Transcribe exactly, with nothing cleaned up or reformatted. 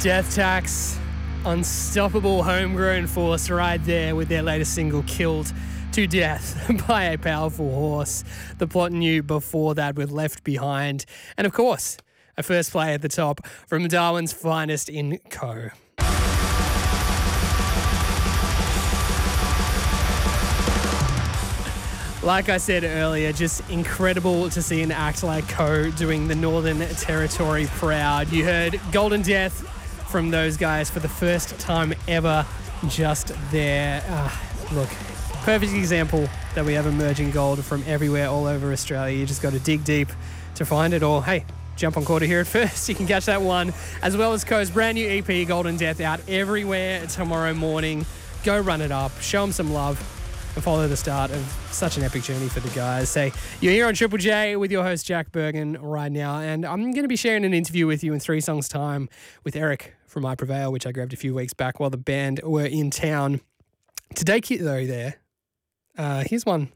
Death Tax, unstoppable homegrown force right there with their latest single, Killed to Death by a Powerful Horse. The plot knew before that with Left Behind. And of course, a first play at the top from Darwin's finest in Co. Like I said earlier, just incredible to see an act like Co doing the Northern Territory proud. You heard Golden Death from those guys for the first time ever just there. Uh, look, perfect example that we have emerging gold from everywhere all over Australia. You just got to dig deep to find it, or hey, jump on Quarter here at first. You can catch that one, as well as Co's brand new E P, Golden Death, out everywhere tomorrow morning. Go run it up, show them some love, and follow the start of such an epic journey for the guys. Say, you're here on Triple J with your host Jack Bergen right now, and I'm going to be sharing an interview with you in three songs' time with Eric from I Prevail, which I grabbed a few weeks back while the band were in town. Today, though, there, uh, here's one